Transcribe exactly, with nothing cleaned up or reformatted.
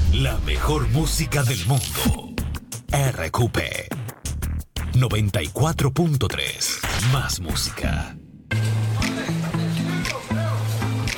La mejor música del mundo. R Q P noventa y cuatro punto tres. Más música.